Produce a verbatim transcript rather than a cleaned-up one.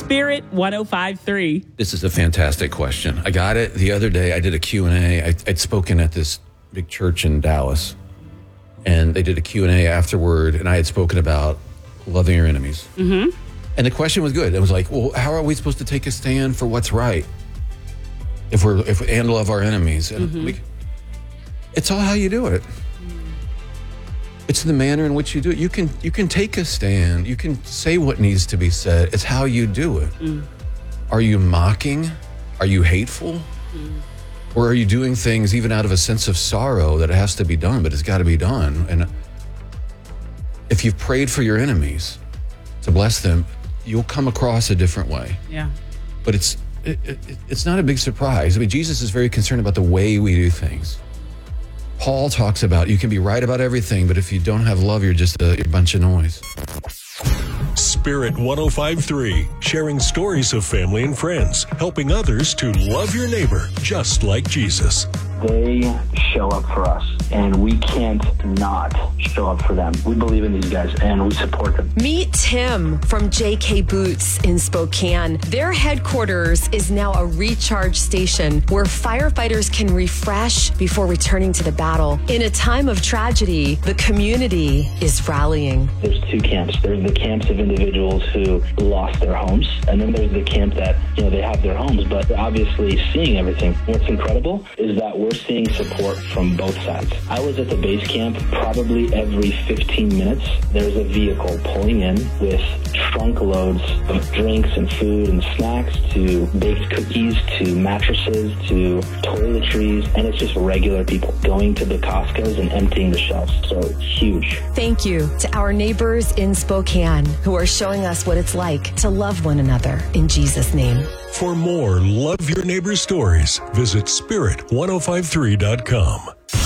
Spirit one oh five point three. This is a fantastic question. I got it the other day. I did a Q and A. I, I'd spoken at this big church in Dallas, and they did a Q and A afterward, and I had spoken about loving your enemies. Mm-hmm. And the question was good. It was like, well, how are we supposed to take a stand for what's right if we're if we and love our enemies? And Mm-hmm. we, it's all how you do it. It's the manner in which you do it. You can you can take a stand. You can say what needs to be said. It's how you do it. Mm. Are you mocking? Are you hateful? Mm. Or are you doing things even out of a sense of sorrow that it has to be done, but it's got to be done? And if you've prayed for your enemies to bless them, you'll come across a different way. Yeah. But it's it, it, it's not a big surprise. I mean, Jesus is very concerned about the way we do things. Paul talks about you can be right about everything, but if you don't have love, you're just a, you're a bunch of noise. Spirit one oh five point three, sharing stories of family and friends, helping others to love your neighbor just like Jesus. They show up for us, and we can't not show up for them. We believe in these guys, and we support them. Meet Tim from J K Boots in Spokane. Their headquarters is now a recharge station where firefighters can refresh before returning to the battle. In a time of tragedy, the community is rallying. There's two camps. There's the camps of individuals who lost their homes, and then there's the camp that, you know, they have their homes, but they're obviously seeing everything. What's incredible is that we're seeing support from both sides. I was at the base camp probably every fifteen minutes. There's a vehicle pulling in with trunk loads of drinks and food and snacks, to baked cookies, to mattresses, to toiletries, and it's just regular people going to the Costco's and emptying the shelves. So it's huge. Thank you to our neighbors in Spokane who are showing us what it's like to love one another in Jesus' name. For more Love Your Neighbor stories, visit spirit ten fifty-three dot com.